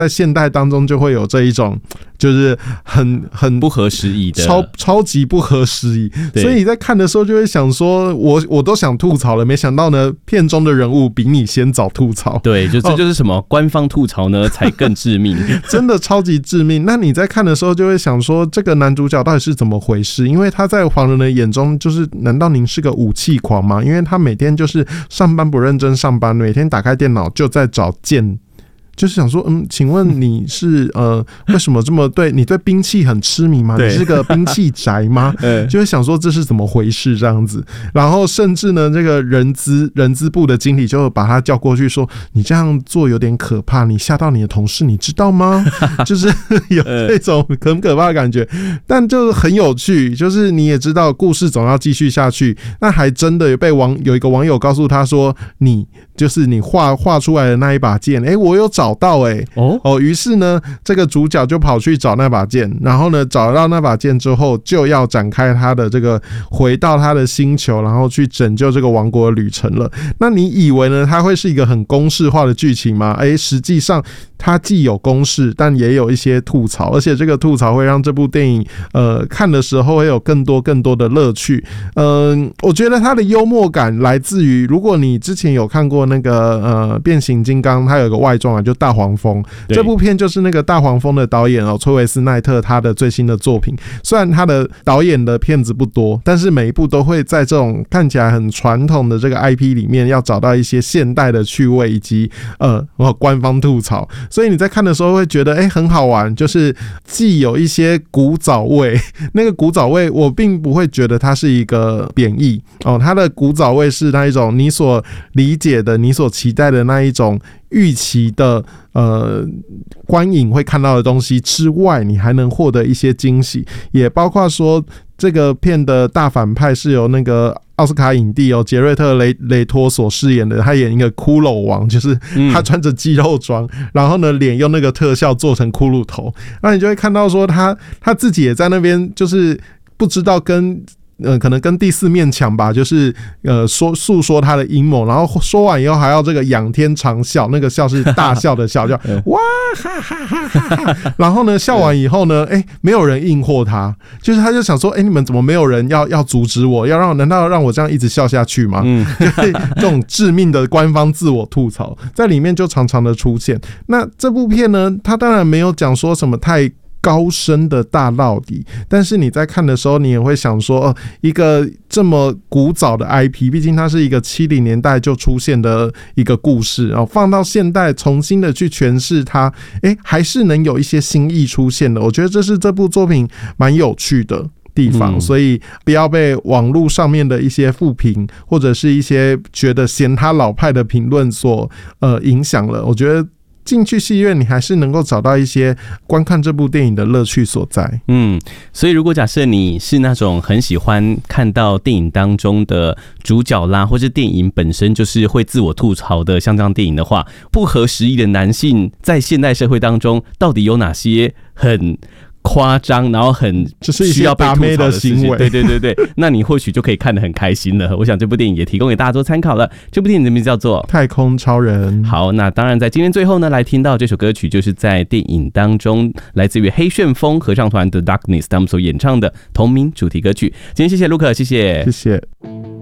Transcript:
在现代当中就会有这一种就是很不合时宜的超级不合时宜，所以你在看的时候就会想说我都想吐槽了，没想到呢片中的人物比你先早吐槽。 对，这就是什么官方吐槽呢才更致命真的超级致命。那你在看的时候就会想说这个男主角到底是怎么回事，因为他在黄人的眼中就是难道您是个武器狂吗？因为他每天就是上班不认真上班，每天打开电脑就在找剑，就是想说，请问你是为什么这么你对兵器很痴迷吗？你是个兵器宅吗？就会想说这是怎么回事这样子。然后甚至呢，这个人资部的经理就把他叫过去说：“你这样做有点可怕，你吓到你的同事，你知道吗？”就是有这种很可怕的感觉，但就是很有趣。就是你也知道，故事总要继续下去。那还真的有一个网友告诉他说：“你画出来的那一把剑，我有找到于是呢，这个主角就跑去找那把剑，然后呢，找到那把剑之后，就要展开他的这个回到他的星球，然后去拯救这个王国的旅程了。那你以为呢，它会是一个很公式化的剧情吗？实际上它既有公式，但也有一些吐槽，而且这个吐槽会让这部电影看的时候会有更多的乐趣。我觉得它的幽默感来自于，如果你之前有看过那个变形金刚，它有一个外传就大黄蜂，这部片就是那个大黄蜂的导演崔维斯奈特他的最新的作品。虽然他的导演的片子不多，但是每一部都会在这种看起来很传统的这个 IP 里面要找到一些现代的趣味以及官方吐槽，所以你在看的时候会觉得很好玩，就是既有一些古早味，那个古早味我并不会觉得它是一个贬义它的古早味是那一种你所理解的你所期待的那一种预期的观影会看到的东西之外，你还能获得一些惊喜，也包括说这个片的大反派是由那个奥斯卡影帝杰瑞特雷托所饰演的，他演一个骷髅王，就是他穿着肌肉装，然后呢脸用那个特效做成骷髅头，那你就会看到说他自己也在那边，就是不知道可能跟第四面墙吧，就是诉说他的阴谋，然后说完以后还要这个仰天长笑，那个笑是大笑的笑，叫哇哈哈哈哈哈。然后呢，笑完以后呢，没有人应和他，就是他就想说，你们怎么没有人要阻止我？难道让我这样一直笑下去吗？就是这种致命的官方自我吐槽在里面就常常的出现。那这部片呢，他当然没有讲说什么太高深的大道理，但是你在看的时候你也会想说一个这么古早的 IP， 毕竟它是一个70年代就出现的一个故事，放到现代重新的去诠释它，还是能有一些新意出现的。我觉得这是这部作品蛮有趣的地方，所以不要被网络上面的一些负评或者是一些觉得嫌他老派的评论所影响了。我觉得进去戏院你还是能够找到一些观看这部电影的乐趣所在。 所以如果假设你是那种很喜欢看到电影当中的主角啦，或是电影本身就是会自我吐槽的像这样电影的话，不合时宜的男性在现代社会当中到底有哪些很夸张，然后很需要被吐槽的行为，对，那你或许就可以看得很开心了。我想这部电影也提供给大家做参考了。这部电影的名字叫做《 太空超人》。好， 那当然在今天最后呢，来听到这首歌曲，就是在电影当中来自于黑旋风合唱团的 Darkness 他们所演唱的同名主题歌曲。今天谢谢 Luke， 谢谢。